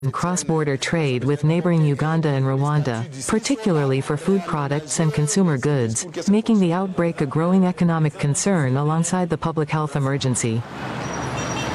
cross-border trade with neighboring Uganda and Rwanda, particularly for food products and consumer goods, making the outbreak a growing economic concern alongside the public health emergency.